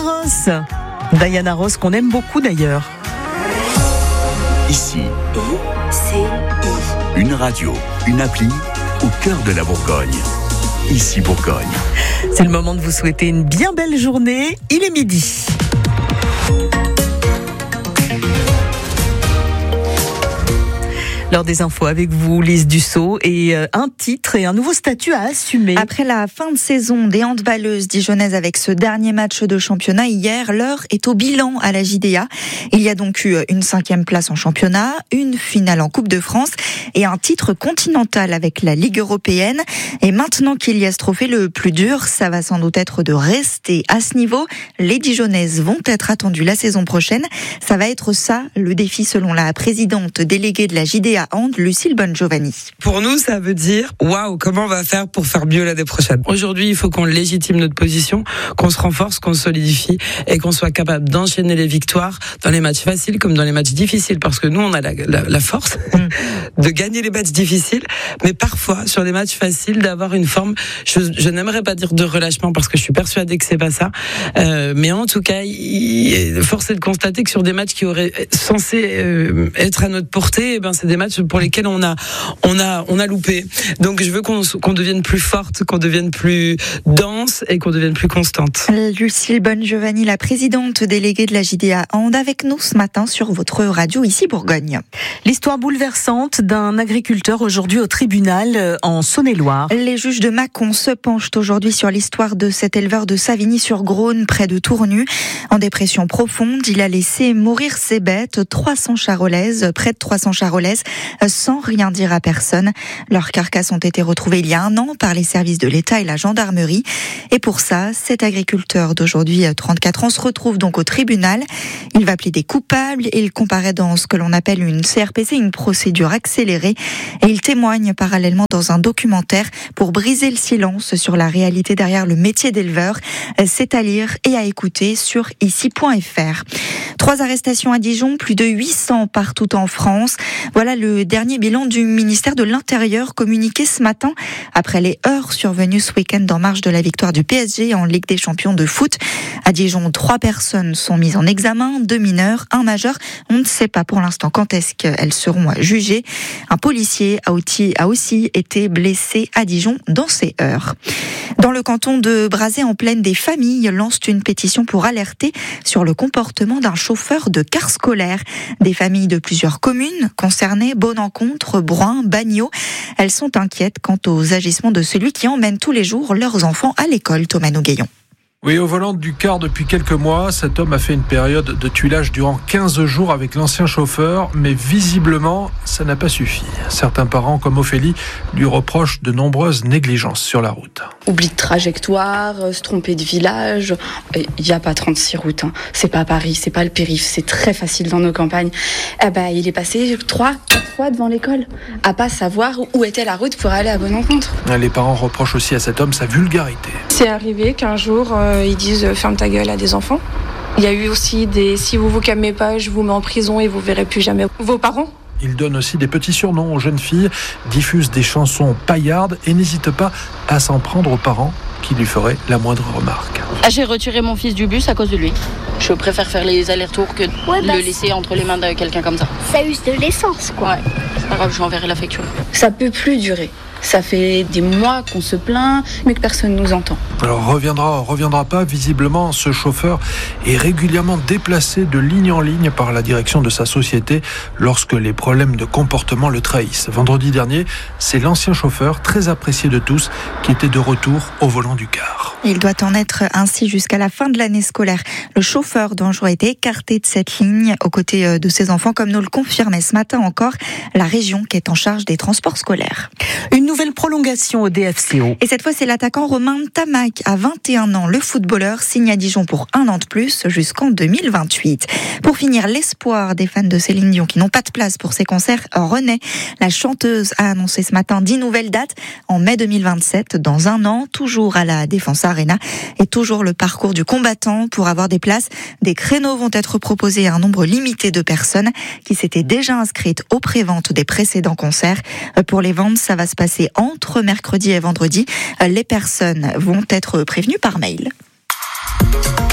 Ross. Diana Ross, qu'on aime beaucoup d'ailleurs. Ici, une radio, une appli au cœur de la Bourgogne. Ici Bourgogne. C'est le moment de vous souhaiter une bien belle journée. Il est midi. L'heure des infos avec vous, Lise Dussault, et un titre et un nouveau statut à assumer. Après la fin de saison des handballeuses dijonnaises avec ce dernier match de championnat hier, l'heure est au bilan à la JDA. Il y a donc eu une 5e place en championnat, une finale en Coupe de France et un titre continental avec la Ligue européenne. Et maintenant qu'il y a ce trophée, le plus dur, ça va sans doute être de rester à ce niveau. Les dijonnaises vont être attendues la saison prochaine. Ça va être ça, le défi selon la présidente déléguée de la JDA Hand, Lucille Bongiovanni. Pour nous, ça veut dire waouh, comment on va faire pour faire mieux l'année prochaine. Aujourd'hui, il faut qu'on légitime notre position, qu'on se renforce, qu'on se solidifie et qu'on soit capable d'enchaîner les victoires dans les matchs faciles comme dans les matchs difficiles, parce que nous, on a la force de gagner les matchs difficiles, mais parfois sur les matchs faciles d'avoir une forme, je n'aimerais pas dire de relâchement parce que je suis persuadée que c'est pas ça, mais en tout cas, force est de constater que sur des matchs qui auraient censé être à notre portée, c'est des matchs pour lesquels on a loupé. Donc je veux qu'on devienne plus forte, qu'on devienne plus dense et qu'on devienne plus constante. Lucille Bongiovanni, la présidente déléguée de la JDA Hand, avec nous ce matin sur votre radio ici Bourgogne. L'histoire bouleversante d'un agriculteur aujourd'hui au tribunal en Saône-et-Loire. Les juges de Mâcon se penchent aujourd'hui sur l'histoire de cet éleveur de Savigny-sur-Grosne près de Tournu. En dépression profonde, il a laissé mourir ses bêtes, près de 300 charolaises, sans rien dire à personne. Leurs carcasses ont été retrouvées il y a 1 an par les services de l'État et la gendarmerie. Et pour ça, cet agriculteur d'aujourd'hui, 34 ans, se retrouve donc au tribunal. Il va plaider coupable et il comparaît dans ce que l'on appelle une CRPC, une procédure accélérée. Et il témoigne parallèlement dans un documentaire pour briser le silence sur la réalité derrière le métier d'éleveur. C'est à lire et à écouter sur ici.fr. 3 arrestations à Dijon, plus de 800 partout en France. Voilà le dernier bilan du ministère de l'Intérieur communiqué ce matin après les heurts survenus ce week-end en marge de la victoire du PSG en Ligue des Champions de foot. À Dijon, 3 personnes sont mises en examen, 2 mineurs, 1 majeur. On ne sait pas pour l'instant quand est-ce qu'elles seront jugées. Un policier a aussi été blessé à Dijon dans ces heurts. Dans le canton de Brazé-en-Plaine, des familles lancent une pétition pour alerter sur le comportement d'un chauffeur de car scolaire. Des familles de plusieurs communes concernées, Bonencontre, Bruin, Bagneau. Elles sont inquiètes quant aux agissements de celui qui emmène tous les jours leurs enfants à l'école, Thomas Nougueillon. Oui, au volant du car depuis quelques mois, cet homme a fait une période de tuilage durant 15 jours avec l'ancien chauffeur, mais visiblement, ça n'a pas suffi. Certains parents, comme Ophélie, lui reprochent de nombreuses négligences sur la route. Oubli de trajectoire, se tromper de village. Il n'y a pas 36 routes. C'est pas Paris, c'est pas le périph', c'est très facile dans nos campagnes. Il est passé 3-4 fois devant l'école, à pas savoir où était la route pour aller à Bonencontre. Les parents reprochent aussi à cet homme sa vulgarité. C'est arrivé qu'un jour, ils disent « ferme ta gueule » à des enfants. Il y a eu aussi des « si vous vous calmez pas, je vous mets en prison et vous verrez plus jamais vos parents ». Il donne aussi des petits surnoms aux jeunes filles, diffuse des chansons paillardes et n'hésite pas à s'en prendre aux parents qui lui feraient la moindre remarque. J'ai retiré mon fils du bus à cause de lui. Je préfère faire les allers-retours que le laisser entre les mains de quelqu'un comme ça. Ça use de l'essence, quoi. Ouais, c'est pas grave, je lui enverrai la facture. Ça peut plus durer. Ça fait des mois qu'on se plaint, mais que personne nous entend. Alors reviendra pas. Visiblement, ce chauffeur est régulièrement déplacé de ligne en ligne par la direction de sa société lorsque les problèmes de comportement le trahissent. Vendredi dernier, c'est l'ancien chauffeur, très apprécié de tous, qui était de retour au volant du car. Il doit en être ainsi jusqu'à la fin de l'année scolaire. Le chauffeur dangereux a été écarté de cette ligne aux côtés de ses enfants, comme nous le confirmait ce matin encore la région qui est en charge des transports scolaires. Une nouvelle prolongation au DFCO. Et cette fois, c'est l'attaquant Romain Tamac, à 21 ans. Le footballeur signe à Dijon pour 1 an de plus jusqu'en 2028. Pour finir, l'espoir des fans de Céline Dion qui n'ont pas de place pour ses concerts renaît. La chanteuse a annoncé ce matin 10 nouvelles dates en mai 2027, dans 1 an, toujours à la Défense Arena. Et toujours le parcours du combattant pour avoir des places. Des créneaux vont être proposés à un nombre limité de personnes qui s'étaient déjà inscrites aux préventes des précédents concerts. Pour les ventes, ça va se passer entre mercredi et vendredi. Les personnes vont être prévenues par mail.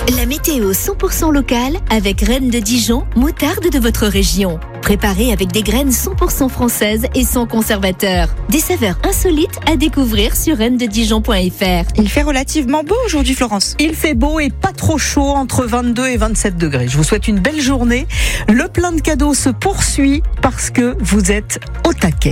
La météo 100% locale avec Reine de Dijon, moutarde de votre région. Préparée avec des graines 100% françaises et sans conservateur. Des saveurs insolites à découvrir sur reinededijon.fr. Il fait relativement beau aujourd'hui, Florence. Il fait beau et pas trop chaud, entre 22 et 27 degrés. Je vous souhaite une belle journée. Le plein de cadeaux se poursuit parce que vous êtes au taquet.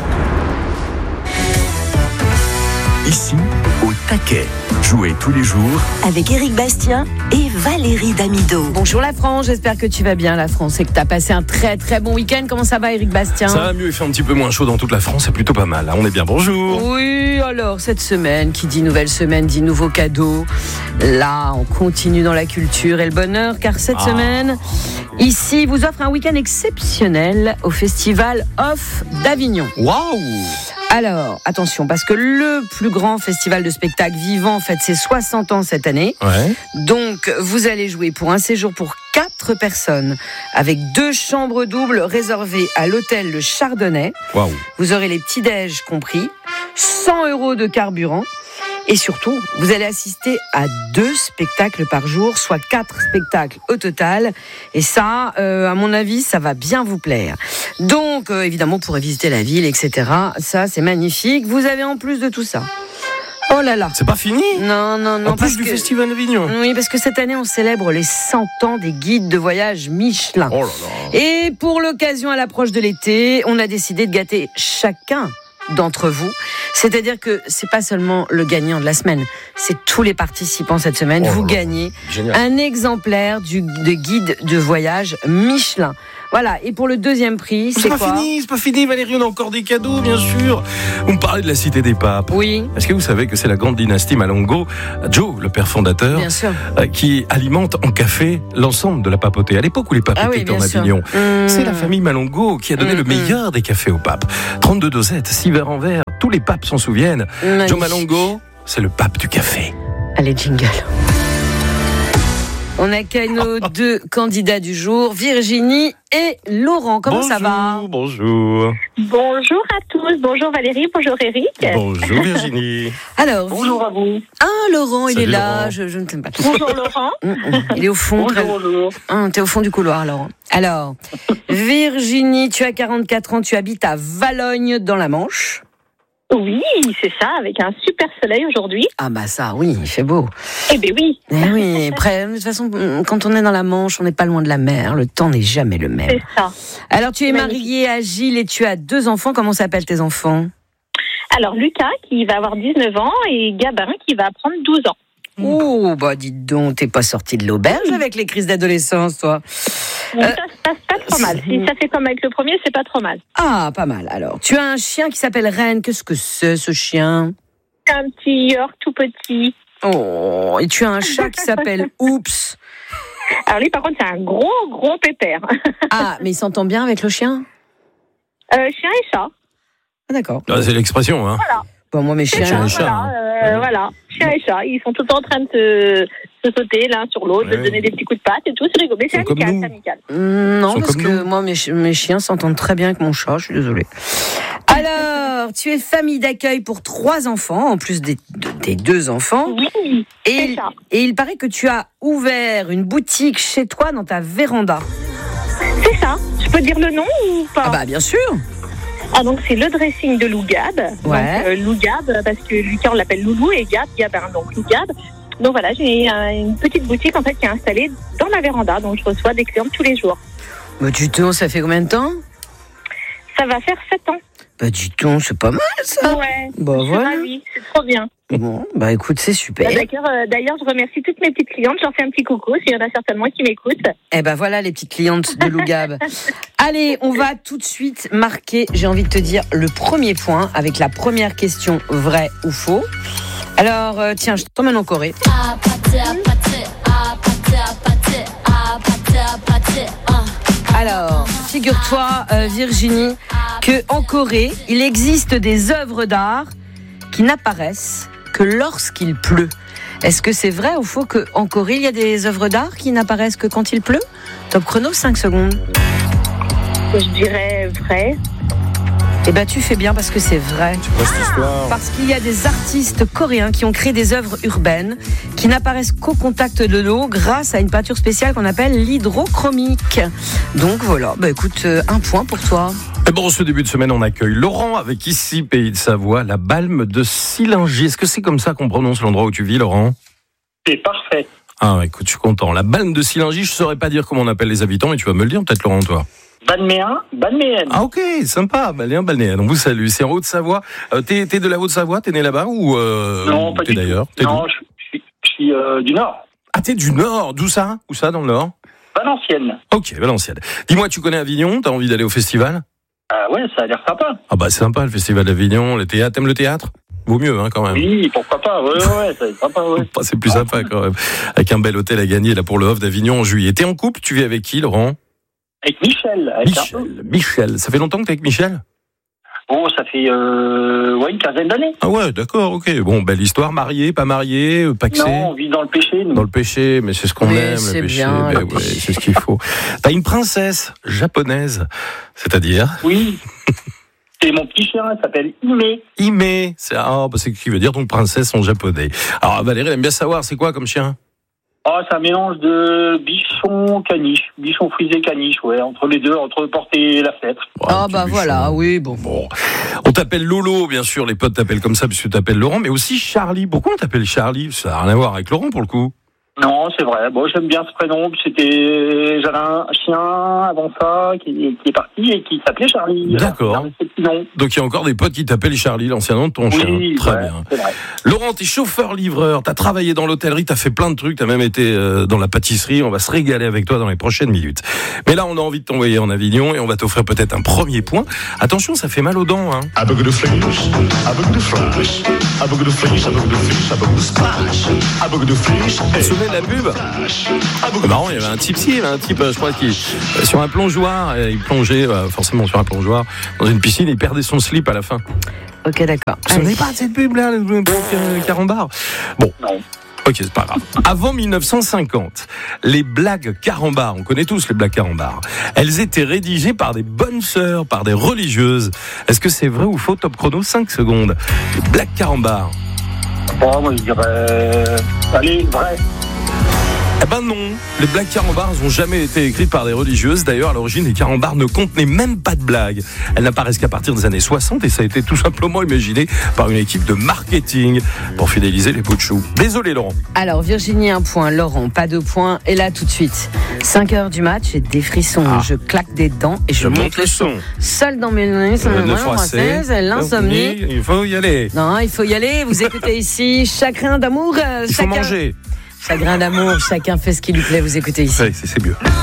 Ici, au taquet. Jouez tous les jours avec Éric Bastien et Valérie Damido. Bonjour la France, j'espère que tu vas bien la France et que tu as passé un très très bon week-end. Comment ça va Éric Bastien ? Ça va mieux, il fait un petit peu moins chaud dans toute la France, c'est plutôt pas mal. On est bien, bonjour. Oui, alors cette semaine, qui dit nouvelle semaine, dit nouveaux cadeaux. Là, on continue dans la culture et le bonheur, car cette semaine, ici, vous offre un week-end exceptionnel au Festival Off d'Avignon. Waouh ! Alors, attention, parce que le plus grand festival de spectacle vivant fête ses 60 ans cette année. Ouais. Donc, vous allez jouer pour un séjour pour 4 personnes avec 2 chambres doubles réservées à l'hôtel Le Chardonnay. Waouh. Vous aurez les petits-déj compris, 100 € de carburant. Et surtout, vous allez assister à 2 spectacles par jour, soit 4 spectacles au total. Et ça, à mon avis, ça va bien vous plaire. Donc, évidemment, vous pourrez visiter la ville, etc. Ça, c'est magnifique. Vous avez en plus de tout ça. Oh là là. C'est pas fini ? Non. En plus du Festival d'Avignon. Oui, parce que cette année, on célèbre les 100 ans des guides de voyage Michelin. Oh là là. Et pour l'occasion, à l'approche de l'été, on a décidé de gâter chacun d'entre vous. C'est-à-dire que c'est pas seulement le gagnant de la semaine, c'est tous les participants cette semaine. Vous gagnez un exemplaire de guide de voyage Michelin. Voilà, et pour le deuxième prix, c'est quoi ? C'est pas fini, Valérie, on a encore des cadeaux, bien sûr. Vous me parlez de la Cité des Papes. Oui. Est-ce que vous savez que c'est la grande dynastie Malongo, Joe, le père fondateur, bien sûr, qui alimente en café l'ensemble de la papauté. À l'époque où les papes étaient en Avignon, c'est la famille Malongo qui a donné le meilleur des cafés aux papes. 32 dosettes, 6 verres en verre, tous les papes s'en souviennent. Magnifique. Joe Malongo, c'est le pape du café. Allez, jingle. On accueille nos 2 candidats du jour, Virginie et Laurent. Comment ça va ? Bonjour. Bonjour à tous. Bonjour Valérie, bonjour Eric. Bonjour Virginie. Alors, bonjour à vous. Ah, Laurent, il est là. Laurent. Je ne t'aime pas. Bonjour Laurent. Il est au fond. Bonjour. T'es au fond du couloir, Laurent. Alors, Virginie, tu as 44 ans, tu habites à Valognes dans la Manche. Oui, c'est ça, avec un super soleil aujourd'hui. Ah bah ça, oui, il fait beau. Eh ben oui. Eh oui, après, de toute façon, quand on est dans la Manche, on n'est pas loin de la mer, le temps n'est jamais le même. C'est ça. Alors, tu es mariée à Gilles et tu as 2 enfants. Comment s'appellent tes enfants ? Alors, Lucas, qui va avoir 19 ans, et Gabin, qui va prendre 12 ans. Oh, bah dites donc, t'es pas sortie de l'auberge avec les crises d'adolescence, toi. Ça se passe pas trop mal. Si ça fait comme avec le premier, c'est pas trop mal. Ah, pas mal, alors. Tu as un chien qui s'appelle Reine. Qu'est-ce que c'est, ce chien ? Un petit York tout petit. Oh, et tu as un chat qui s'appelle Oups. Alors lui, par contre, c'est un gros pépère. Ah, mais il s'entend bien avec le chien ? Chien et chat. Ah, d'accord. Ah, c'est l'expression, hein. Voilà. Bon, moi, mes chiens... Chien et chat. Voilà, chien et chat, ils sont tout le temps en train de se sauter l'un sur l'autre, de donner des petits coups de patte et tout, c'est rigolo. Mais c'est amical, Non, parce que moi, mes chiens s'entendent très bien avec mon chat, je suis désolée. Alors, tu es famille d'accueil pour 3 enfants, en plus des 2 enfants. Oui, et il paraît que tu as ouvert une boutique chez toi dans ta véranda. C'est ça. Je peux dire le nom ou pas ? Ah bah, bien sûr. Ah, donc c'est le dressing de Lou Gab. Ouais. Donc, Lou Gab, parce que Lucas on l'appelle Loulou et Gabin, donc Lou Gab. Donc voilà, j'ai une petite boutique en fait qui est installée dans ma véranda, donc je reçois des clients tous les jours. Bah dis donc, ça fait combien de temps ? Ça va faire 7 ans. Bah dis donc, c'est pas mal ça. Ouais, bah, je suis ravie, c'est trop bien. Bon, bah écoute, c'est super. D'ailleurs, je remercie toutes mes petites clientes, j'en fais un petit coucou, s'il y en a certainement qui m'écoutent. Eh ben voilà les petites clientes de Lou Gab. Allez, on va tout de suite marquer, j'ai envie de te dire, le premier point avec la première question, vrai ou faux. Alors, tiens, je t'emmène en Corée. Alors, figure-toi, Virginie, qu'en Corée, il existe des œuvres d'art qui n'apparaissent que lorsqu'il pleut. Est-ce que c'est vrai ou faux qu'en Corée, il y a des œuvres d'art qui n'apparaissent que quand il pleut ? Top chrono, 5 secondes. Je dirais vrai. Eh ben, tu fais bien parce que c'est vrai. C'est quoi cette histoire ? Parce qu'il y a des artistes coréens qui ont créé des œuvres urbaines qui n'apparaissent qu'au contact de l'eau grâce à une peinture spéciale qu'on appelle l'hydrochromique. Donc voilà, écoute, un point pour toi. Et bon, ce début de semaine, on accueille Laurent avec ici, Pays de Savoie, la Balme de Sillingy. Est-ce que c'est comme ça qu'on prononce l'endroit où tu vis, Laurent ? C'est parfait. Ah, écoute, je suis content. La Balme de Sillingy, je ne saurais pas dire comment on appelle les habitants, mais tu vas me le dire peut-être, Laurent, toi. Balméen, balméenne. Ah ok, sympa, balnéen. On vous salue. C'est en Haute-Savoie. T'es de la Haute-Savoie, t'es né là-bas ou non, pas t'es du d'ailleurs tout. Non, je suis du Nord. Ah, t'es du Nord. D'où ça ? Où ça, dans le Nord ? Valenciennes. Ok, Valenciennes. Dis-moi, tu connais Avignon ? T'as envie d'aller au festival ? Ah ouais, ça a l'air sympa. Ah bah c'est sympa le festival d'Avignon, le théâtre. T'aimes le théâtre ? Vaut mieux, hein, quand même. Oui, pourquoi pas. Ouais, ça va être sympa, ouais. C'est plus sympa quand même. Avec un bel hôtel à gagner là pour le Off d'Avignon en juillet. T'es en couple ? Tu vis avec qui, Laurent ? Avec Michel. Michel. Ça fait longtemps que t'es avec Michel ? Oh, ça fait une quinzaine d'années. Ah ouais, d'accord, ok. Bon, belle histoire. Marié, pas marié, paxé ? Non, on vit dans le péché, nous. Dans le péché, mais c'est ce qu'on aime, le péché. Bien, ouais, c'est ce qu'il faut. T'as une princesse japonaise, c'est-à-dire ? Oui. C'est mon petit chien, il s'appelle Ime. Ime, c'est ce qui veut dire donc princesse en japonais. Alors Valérie, elle aime bien savoir, c'est quoi comme chien ? Oh, c'est un mélange de bichon frisé caniche, ouais, entre les deux, entre le porte et la fenêtre. Ouais, voilà, oui, bon. On t'appelle Lolo, bien sûr, les potes t'appellent comme ça, puisque tu t'appelles Laurent, mais aussi Charlie. Pourquoi on t'appelle Charlie ? Ça n'a rien à voir avec Laurent, pour le coup. Non, c'est vrai. Bon, j'aime bien ce prénom. J'avais un chien avant ça qui est parti et qui s'appelait Charlie. D'accord. Donc il y a encore des potes qui t'appellent Charlie, l'ancien nom de ton chien. Très bien. C'est vrai. Laurent, t'es chauffeur-livreur, t'as travaillé dans l'hôtellerie, t'as fait plein de trucs, t'as même été dans la pâtisserie. On va se régaler avec toi dans les prochaines minutes. Mais là, on a envie de t'envoyer en Avignon et on va t'offrir peut-être un premier point. Attention, ça fait mal aux dents, hein. De la pub. C'est marrant, il y avait un type, je crois, qui sur un plongeoir, il plongeait forcément sur un plongeoir dans une piscine, il perdait son slip à la fin. Ok, d'accord. Vous ne pas de cette pub là, le carambar. Bon. Non. Ok, c'est pas grave. Avant 1950, les blagues carambar, on connaît tous les blagues carambar, elles étaient rédigées par des bonnes sœurs, par des religieuses. Est-ce que c'est vrai ou faux ? Top chrono, 5 secondes. Les blagues carambar. Bon, moi je dirais... Allez, vrai. Eh ben non, les blagues carambars n'ont jamais été écrites par des religieuses. D'ailleurs, à l'origine, les carambars ne contenaient même pas de blagues. Elles n'apparaissent qu'à partir des années 60 et ça a été tout simplement imaginé par une équipe de marketing pour fidéliser les pots de chou. Désolé, Laurent. Alors, Virginie, 1 point. Laurent, pas 2 points. Et là, tout de suite, 5h du match, j'ai des frissons. Je claque des dents et je monte le son. Seul dans mes nuits, l'insomnie. Il faut y aller. Non, il faut y aller. Vous écoutez ici Chagrin d'amour. Il faut manger. Chagrin d'amour, chacun fait ce qui lui plaît, vous écoutez ici. C'est mieux.